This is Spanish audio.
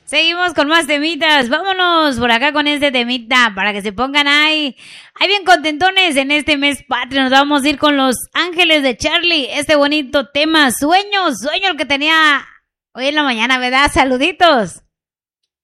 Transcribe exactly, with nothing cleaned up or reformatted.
Seguimos con más temitas. Vámonos por acá con este temita para que se pongan ahí, ahí bien contentones en este mes patrio. Nos vamos a ir con Los Ángeles de Charlie. Este bonito tema, Sueño, sueño el que tenía hoy en la mañana, ¿verdad? Saluditos.